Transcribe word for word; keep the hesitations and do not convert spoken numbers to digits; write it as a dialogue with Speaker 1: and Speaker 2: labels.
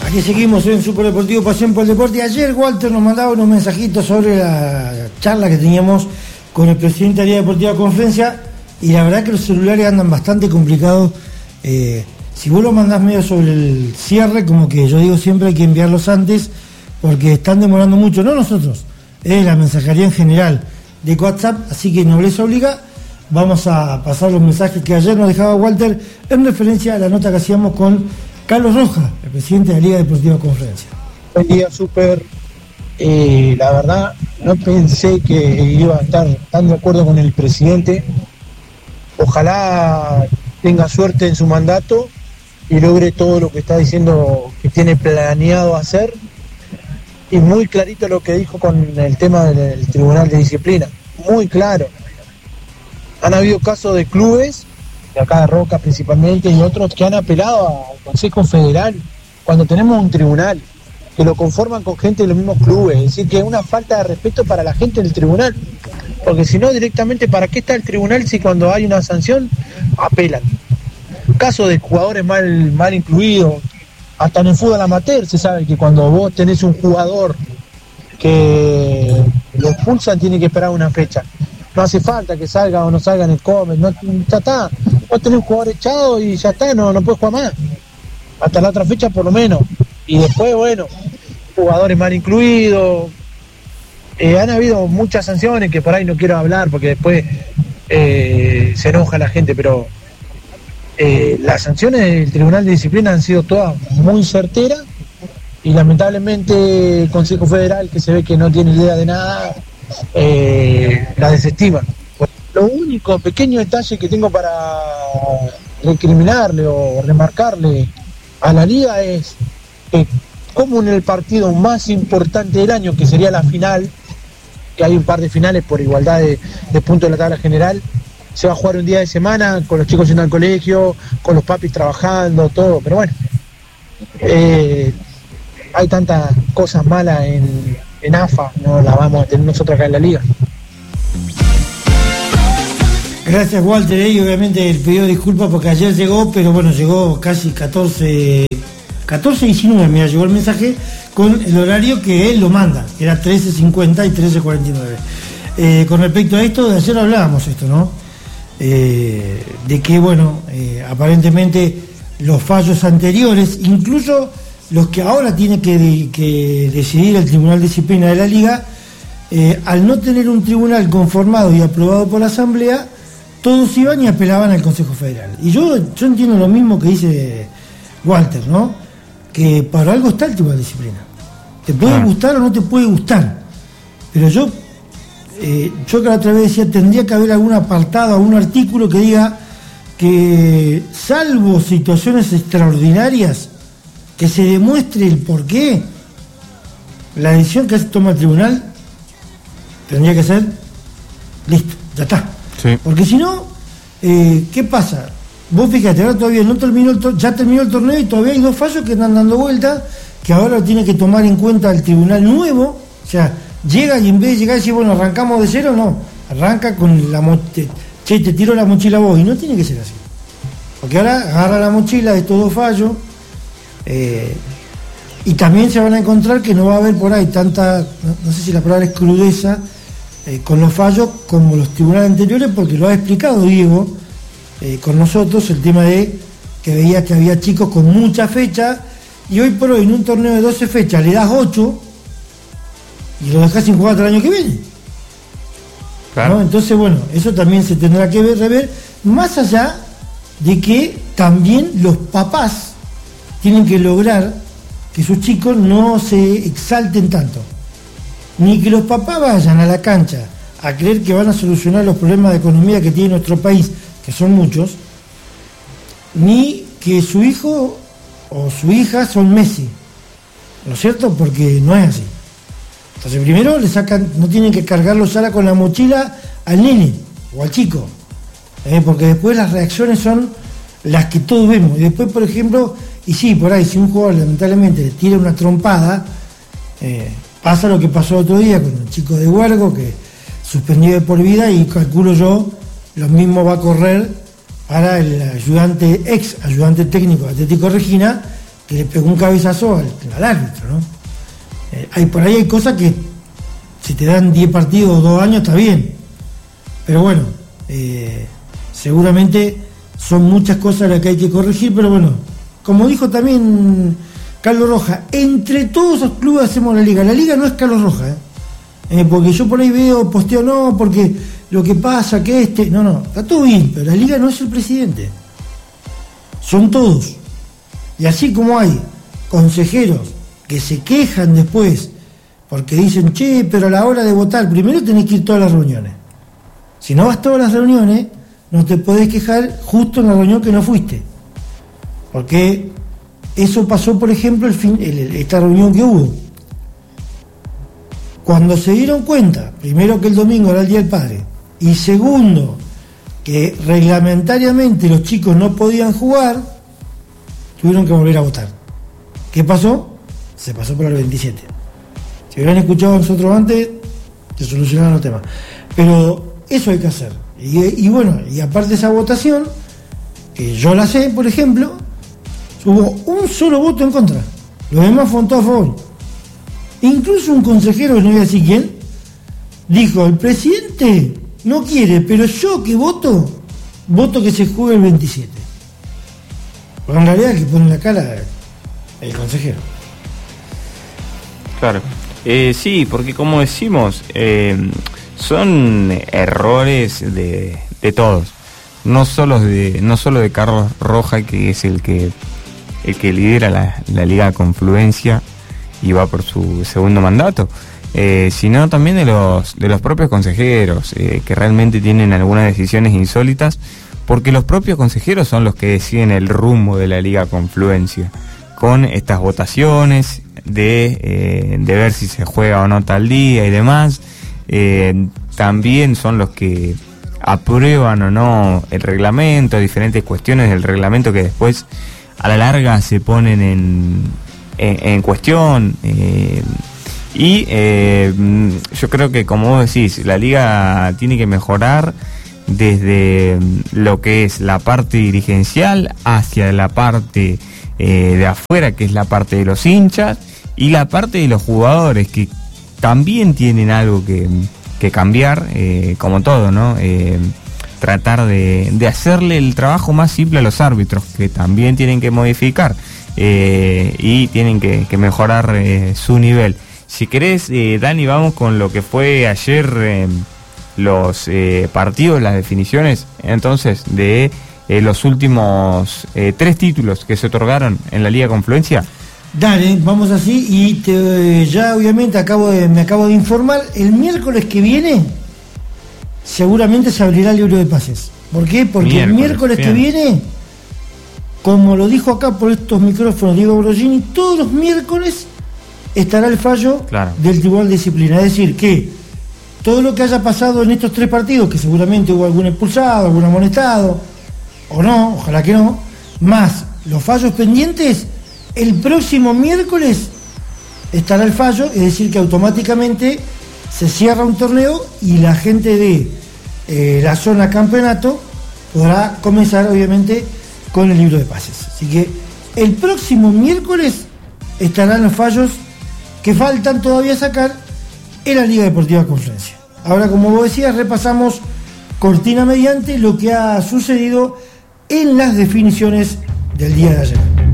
Speaker 1: Aquí seguimos en Superdeportivo Pasión por el Deporte. Ayer Walter nos mandaba unos mensajitos sobre la charla que teníamos con el presidente de la Liga Deportiva Confluencia, y la verdad que los celulares andan bastante complicados. Eh, si vos lo mandás medio sobre el cierre, como que yo digo siempre hay que enviarlos antes, porque están demorando mucho, no nosotros, es la mensajería en general de WhatsApp, así que no les obliga. Vamos a pasar los mensajes que ayer nos dejaba Walter en referencia a la nota que hacíamos con Carlos Rojas, el presidente de la Liga Deportiva Confluencia.
Speaker 2: Buen día, Super. Eh, la verdad, no pensé que iba a estar tan de acuerdo con el presidente. Ojalá tenga suerte en su mandato y logre todo lo que está diciendo que tiene planeado hacer. Y muy clarito lo que dijo con el tema del Tribunal de Disciplina. Muy claro. Han habido casos de clubes, de acá de Roca principalmente, y otros que han apelado al Consejo Federal cuando tenemos un tribunal que lo conforman con gente de los mismos clubes. Es decir, que es una falta de respeto para la gente del tribunal, porque si no, directamente, ¿para qué está el tribunal si cuando hay una sanción apelan? Casos de jugadores mal, mal incluidos, hasta en el fútbol amateur se sabe que cuando vos tenés un jugador que lo expulsan tiene que esperar una fecha. No hace falta que salga o no salga en el Comer, no, ya está. Vos tenés un jugador echado y ya está, no, no puedes jugar más. Hasta la otra fecha por lo menos. Y después, bueno, jugadores mal incluidos. Eh, han habido muchas sanciones que por ahí no quiero hablar porque después eh, se enoja la gente, pero eh, las sanciones del Tribunal de Disciplina han sido todas muy certeras y lamentablemente el Consejo Federal, que se ve que no tiene idea de nada, eh, la desestima. Lo único pequeño detalle que tengo para recriminarle o remarcarle a la liga es que como en el partido más importante del año, que sería la final, que hay un par de finales por igualdad de, de puntos de la tabla general, se va a jugar un día de semana con los chicos yendo al colegio, con los papis trabajando, todo, pero bueno, eh, hay tantas cosas malas en, en A F A, no las vamos a tener nosotros acá en la liga.
Speaker 1: Gracias, Walter, y obviamente el pedido de disculpas porque ayer llegó, pero bueno, llegó casi catorce, catorce diecinueve, mira, llegó el mensaje con el horario que él lo manda, que era trece cincuenta y trece cuarenta y nueve. Eh, con respecto a esto, de ayer hablábamos esto, ¿no? Eh, de que, bueno, eh, aparentemente los fallos anteriores, incluso los que ahora tiene que, de, que decidir el Tribunal de Disciplina de la Liga, eh, al no tener un tribunal conformado y aprobado por la Asamblea, todos iban y apelaban al Consejo Federal. Y yo, yo entiendo lo mismo que dice Walter, ¿no? Que para algo está el Tribunal de Disciplina. Te puede ah. gustar o no te puede gustar, pero yo eh, yo que la otra vez decía, tendría que haber algún apartado, algún artículo que diga que salvo situaciones extraordinarias que se demuestre el porqué, la decisión que toma el tribunal tendría que ser listo, ya está. Sí. Porque si no, eh, ¿qué pasa? Vos fíjate, ahora todavía no terminó el tor- ya terminó el torneo y todavía hay dos fallos que están dando vuelta, que ahora tiene que tomar en cuenta el tribunal nuevo. O sea, llega y en vez de llegar y decir, bueno, arrancamos de cero, no, arranca con la mochila, te, che, te tiro la mochila vos, y no tiene que ser así. Porque ahora agarra la mochila de estos dos fallos, eh, y también se van a encontrar que no va a haber por ahí tanta, no, no sé si la palabra es crudeza, Eh, con los fallos como los tribunales anteriores, porque lo ha explicado Diego eh, con nosotros, el tema de que veía que había chicos con mucha fecha y hoy por hoy en un torneo de doce fechas le das ocho y lo dejas sin jugar hasta el año que viene. Claro. ¿No? Entonces, bueno, eso también se tendrá que ver, rever, más allá de que también los papás tienen que lograr que sus chicos no se exalten tanto. Ni que los papás vayan a la cancha a creer que van a solucionar los problemas de economía que tiene nuestro país, que son muchos, ni que su hijo o su hija son Messi, ¿no es cierto? Porque no es así. Entonces primero le sacan, no tienen que cargarlo ya con la mochila al nene o al chico, ¿eh? Porque después las reacciones son las que todos vemos. Y después, por ejemplo, y sí, por ahí, si un jugador lamentablemente le tira una trompada, eh, pasa lo que pasó el otro día con el chico de Huergo, que suspendió de por vida, y calculo yo, lo mismo va a correr para el ayudante, ex ayudante técnico de Atlético Regina, que le pegó un cabezazo al, al árbitro, ¿no? Eh, hay, por ahí hay cosas que si te dan diez partidos o dos años está bien, pero bueno, eh, seguramente son muchas cosas las que hay que corregir, pero bueno, como dijo también Carlos Rojas, entre todos los clubes hacemos la liga. La liga no es Carlos Rojas, ¿eh? Eh, porque yo por ahí veo, posteo no, porque lo que pasa que este, no, no, está todo bien, pero la liga no es el presidente, son todos. Y así como hay consejeros que se quejan después porque dicen, che, pero a la hora de votar, primero tenés que ir a todas las reuniones. Si no vas a todas las reuniones, no te podés quejar justo en la reunión que no fuiste. Porque eso pasó, por ejemplo, el fin, el, esta reunión que hubo. Cuando se dieron cuenta, primero que el domingo era el Día del Padre, y segundo, que reglamentariamente los chicos no podían jugar, tuvieron que volver a votar. ¿Qué pasó? Se pasó por el veintisiete. Si hubieran escuchado a nosotros antes, se solucionaron los temas. Pero eso hay que hacer. Y, y bueno, y aparte de esa votación, que yo la sé, por ejemplo, hubo un solo voto en contra. Los demás fueron todos a favor. Incluso un consejero, que no voy a decir quién, dijo, el presidente no quiere, pero yo que voto, voto que se juegue el veintisiete. Porque en realidad el que pone la cara el consejero.
Speaker 3: Claro. Eh, sí, porque como decimos, eh, son errores de, de todos. No solo de, no solo de Carlos Rojas, que es el que el que lidera la, la Liga Confluencia y va por su segundo mandato, eh, sino también de los de los propios consejeros, eh, que realmente tienen algunas decisiones insólitas, porque los propios consejeros son los que deciden el rumbo de la Liga Confluencia, con estas votaciones de, eh, de ver si se juega o no tal día y demás. Eh, también son los que aprueban o no el reglamento, diferentes cuestiones del reglamento que después a la larga se ponen en, en, en cuestión. Eh, y eh, yo creo que, como vos decís, la liga tiene que mejorar desde lo que es la parte dirigencial hacia la parte eh, de afuera, que es la parte de los hinchas, y la parte de los jugadores, que también tienen algo que, que cambiar, eh, como todo, ¿no? Eh, tratar de, de hacerle el trabajo más simple a los árbitros, que también tienen que modificar eh, y tienen que, que mejorar eh, su nivel. Si querés, eh, Dani, vamos con lo que fue ayer eh, los eh, partidos, las definiciones, entonces, de eh, los últimos eh, tres títulos que se otorgaron en la Liga Confluencia.
Speaker 1: Dale, vamos así, y te, ya obviamente acabo de, me acabo de informar, el miércoles que viene seguramente se abrirá el libro de pases. ¿Por qué? Porque miércoles, el miércoles bien. que viene, como lo dijo acá por estos micrófonos Diego Brogini, todos los miércoles estará el fallo claro. del Tribunal de Disciplina. Es decir, que todo lo que haya pasado en estos tres partidos, que seguramente hubo algún expulsado, algún amonestado, o no, ojalá que no, más los fallos pendientes, el próximo miércoles estará el fallo, es decir, que automáticamente se cierra un torneo y la gente de eh, la zona campeonato podrá comenzar, obviamente, con el libro de pases. Así que el próximo miércoles estarán los fallos que faltan todavía sacar en la Liga Deportiva Confluencia. Ahora, como vos decías, repasamos cortina mediante lo que ha sucedido en las definiciones del día de ayer.